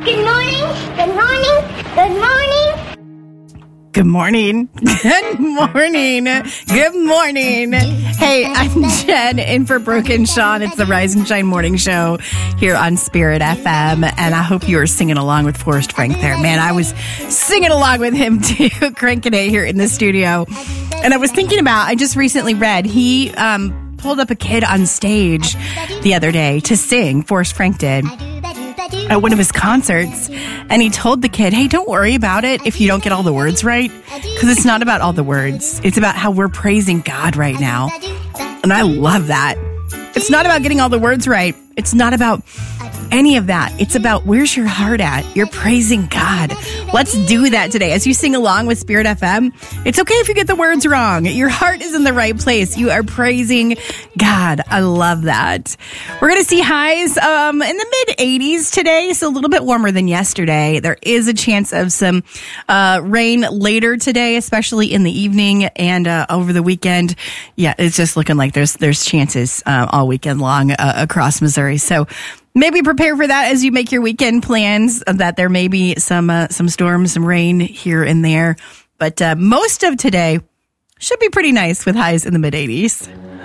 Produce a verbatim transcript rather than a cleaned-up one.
Good morning. Good morning. Good morning. Good morning. Good morning. Good morning. Hey, I'm Jen in for Brooke and Sean. It's the Rise and Shine Morning Show here on Spirit F M. And I hope you were singing along with Forrest Frank there. Man, I was singing along with him too, cranking it here in the studio. And I was thinking about, I just recently read, he um, pulled up a kid on stage the other day to sing. Forrest Frank did. At one of his concerts, and he told the kid, hey, don't worry about it if you don't get all the words right, because it's not about all the words. It's about how we're praising God right now. And I love that. It's not about getting all the words right. It's not about any of that. It's about where's your heart at? You're praising God. Let's do that today. As you sing along with Spirit F M, it's okay if you get the words wrong. Your heart is in the right place. You are praising God. I love that. We're going to see highs um, in the mid eighties today, so a little bit warmer than yesterday. There is a chance of some uh, rain later today, especially in the evening and uh, over the weekend. Yeah, it's just looking like there's there's chances uh, all weekend long uh, across Missouri. So maybe prepare for that as you make your weekend plans, that there may be some uh, some storms, some rain here and there. But uh, most of today should be pretty nice with highs in the mid eighties.